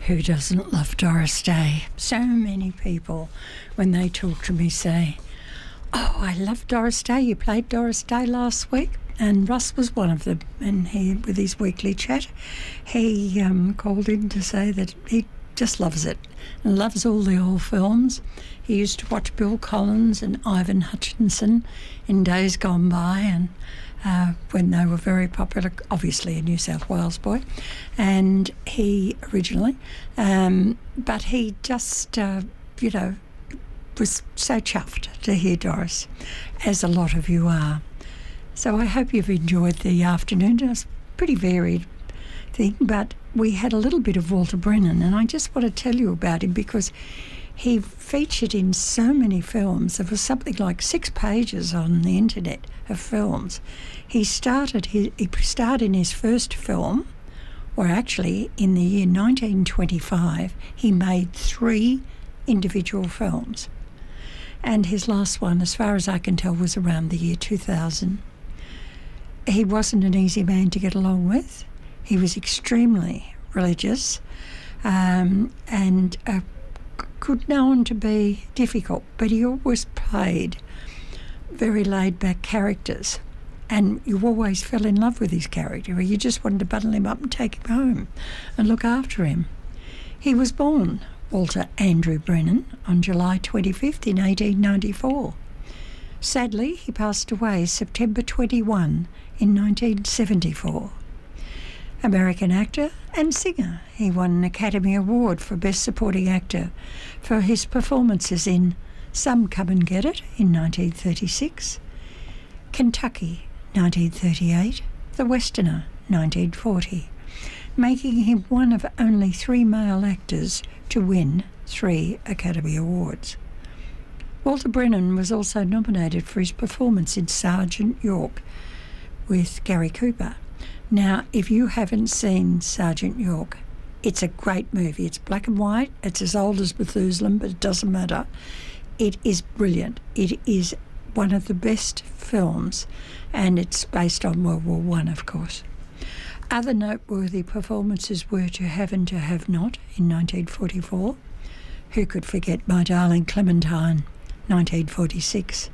Who doesn't love Doris Day? So many people, when they talk to me, say, "Oh, I love Doris Day. You played Doris Day last week." And Russ was one of them. And he, with his weekly chat, he called in to say that he just loves it and loves all the old films. He used to watch Bill Collins and Ivan Hutchinson in days gone by, and when they were very popular, obviously a New South Wales boy, and he originally, but he just, was so chuffed to hear Doris, as a lot of you are. So I hope you've enjoyed the afternoon. It was a pretty varied thing, but we had a little bit of Walter Brennan, and I just want to tell you about him because he featured in so many films. There was something like 6 pages on the internet of films. He starred in his first film, or actually in the year 1925, he made 3 individual films. And his last one, as far as I can tell, was around the year 2000. He wasn't an easy man to get along with. He was extremely religious and known to be difficult, but he always played very laid-back characters, and you always fell in love with his character. You just wanted to bundle him up and take him home and look after him. He was born Walter Andrew Brennan on July 25th in 1894. Sadly, he passed away September 21 in 1974. American actor and singer. He won an Academy Award for Best Supporting Actor for his performances in Some Come and Get It in 1936, Kentucky 1938, The Westerner 1940, making him one of only 3 male actors to win 3 Academy Awards. Walter Brennan was also nominated for his performance in Sergeant York with Gary Cooper. Now, if you haven't seen Sergeant York, it's a great movie. It's black and white. It's as old as Methuselah, but it doesn't matter. It is brilliant. It is one of the best films, and it's based on World War I, of course. Other noteworthy performances were To Have and To Have Not in 1944. Who could forget My Darling Clementine, 1946.